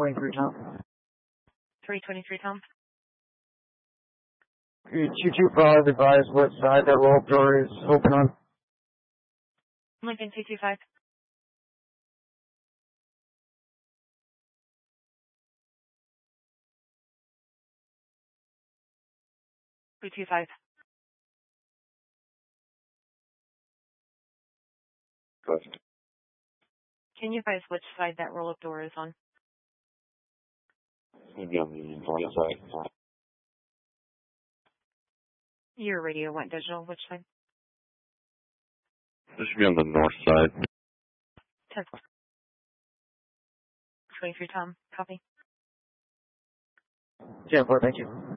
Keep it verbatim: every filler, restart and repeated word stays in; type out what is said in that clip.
twenty-three, Tom. three twenty-three, Tom. two two five, advise what side that roll-up door is open on. Lincoln two two five. two two five. Question. Can you advise which side that roll-up door is on? Maybe on the north side. Your radio went digital. Which side? This should be on the north side. ten twenty-three, Tom. Copy. ten four, thank you.